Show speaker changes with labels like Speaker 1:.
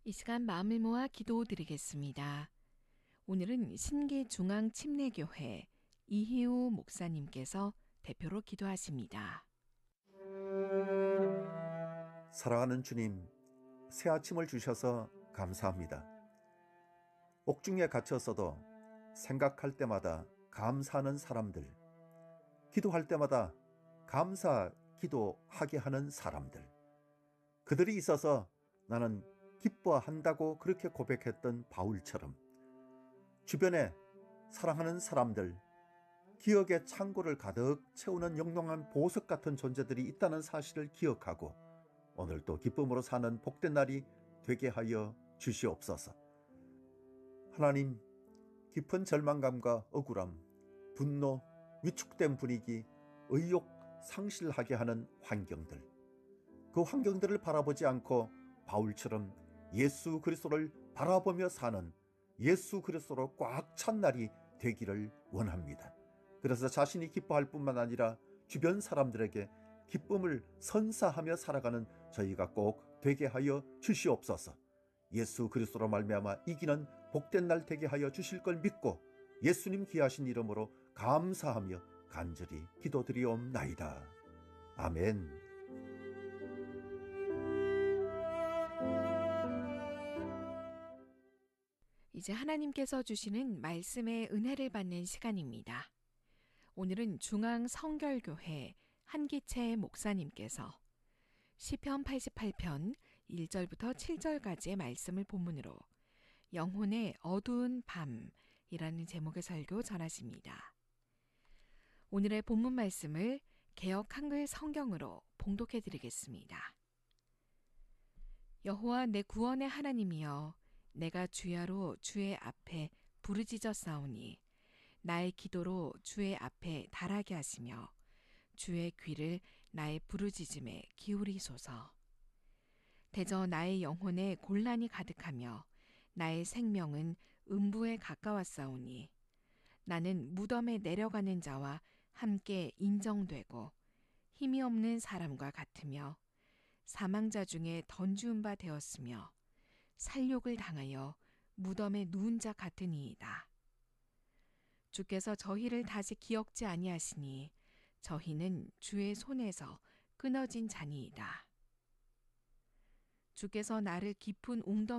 Speaker 1: 이 시간 마음을 모아 기도드리겠습니다. 오늘은 신기중앙침례교회 이희우 목사님께서 대표로 기도하십니다.
Speaker 2: 사랑하는 주님, 새 아침을 주셔서 감사합니다. 옥중에 갇혔어도 생각할 때마다 감사하는 사람들, 기도할 때마다 감사 기도하게 하는 사람들, 그들이 있어서 나는 기뻐한다고 그렇게 고백했던 바울처럼 주변에 사랑하는 사람들, 기억의 창고를 가득 채우는 영롱한 보석 같은 존재들이 있다는 사실을 기억하고 오늘도 기쁨으로 사는 복된 날이 되게 하여 주시옵소서. 하나님, 깊은 절망감과 억울함, 분노, 위축된 분위기, 의욕 상실하게 하는 환경들, 그 환경들을 바라보지 않고 바울처럼 예수 그리스도를 바라보며 사는 예수 그리스도로 꽉 찬 날이 되기를 원합니다. 그래서 자신이 기뻐할 뿐만 아니라 주변 사람들에게 기쁨을 선사하며 살아가는 저희가 꼭 되게 하여 주시옵소서. 예수 그리스도로 말미암아 이기는 복된 날 되게 하여 주실 걸 믿고 예수님 귀하신 이름으로 감사하며 간절히 기도드리옵나이다. 아멘.
Speaker 1: 이제 하나님께서 주시는 말씀의 은혜를 받는 시간입니다. 오늘은 중앙성결교회 한기채 목사님께서 시편 88편 1절부터 7절까지의 말씀을 본문으로 영혼의 어두운 밤이라는 제목의 설교 전하십니다. 오늘의 본문 말씀을 개역 한글 성경으로 봉독해 드리겠습니다. 여호와 내 구원의 하나님이여, 내가 주야로 주의 앞에 부르짖어 싸우니 나의 기도로 주의 앞에 달하게 하시며 주의 귀를 나의 부르짖음에 기울이소서. 대저 나의 영혼에 곤란이 가득하며 나의 생명은 음부에 가까웠사오니 나는 무덤에 내려가는 자와 함께 인정되고 힘이 없는 사람과 같으며 사망자 중에 던지운 바 되었으며 살욕을 당하여 무덤에 누운 자 같으니이다. 주께서 저희를 다시 기억지 아니하시니 저희는 주의 손에서 끊어진 자니이다. 주께서 나를 깊은 웅덩이